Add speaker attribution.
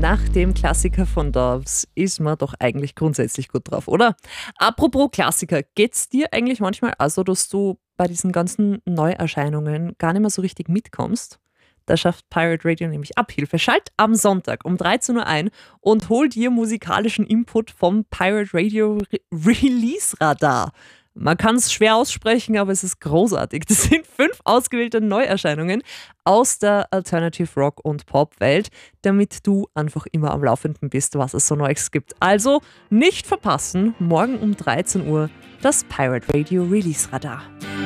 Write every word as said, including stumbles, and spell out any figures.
Speaker 1: nach dem Klassiker von Doves ist man doch eigentlich grundsätzlich gut drauf, oder? Apropos Klassiker, geht's dir eigentlich manchmal also, dass du bei diesen ganzen Neuerscheinungen gar nicht mehr so richtig mitkommst? Da schafft Pirate Radio nämlich Abhilfe. Schalt am Sonntag um dreizehn Uhr ein und hol dir musikalischen Input vom Pirate Radio Re Release Radar. Man kann es schwer aussprechen, aber es ist großartig. Das sind fünf ausgewählte Neuerscheinungen aus der Alternative Rock und Pop Welt, damit du einfach immer am Laufenden bist, was es so Neues gibt. Also nicht verpassen, morgen um dreizehn Uhr das Pirate Radio Release Radar.